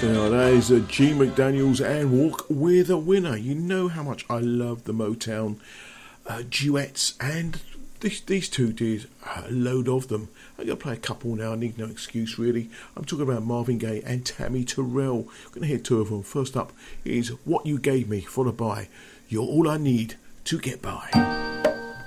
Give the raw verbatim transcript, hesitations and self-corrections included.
Now that is uh, G McDaniels and Walk with a Winner. You know how much I love the Motown uh, duets, and this, these two did a load of them. I'm going to play a couple now. I need no excuse, really. I'm talking about Marvin Gaye and Tammy Terrell. I'm going to hear two of them. First up is What You Gave Me, followed by You're All I Need to Get By.